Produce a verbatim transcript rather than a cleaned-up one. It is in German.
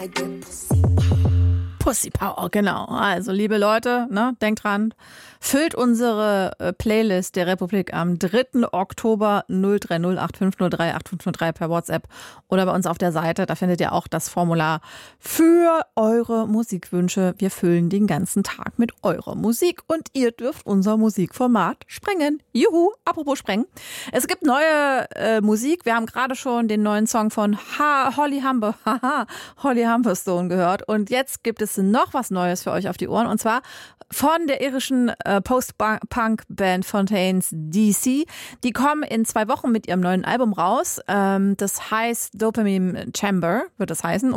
Pussy Power, genau. Also, liebe Leute, ne, denkt dran, füllt unsere äh, Playlist der Republik am dritten Oktober null drei null acht fünf null drei acht fünf null drei per WhatsApp oder bei uns auf der Seite. Da findet ihr auch das Formular für eure Musikwünsche. Wir füllen den ganzen Tag mit eurer Musik und ihr dürft unser Musikformat sprengen. Juhu, apropos sprengen. Es gibt neue äh, Musik. Wir haben gerade schon den neuen Song von ha- Holly Humber, haha, Holly Humberstone gehört und jetzt gibt es noch was Neues für euch auf die Ohren und zwar von der irischen äh, Post-Punk-Band Fontaines D C. Die kommen in zwei Wochen mit ihrem neuen Album raus. Ähm, das heißt Dopamine Chamber, wird das heißen.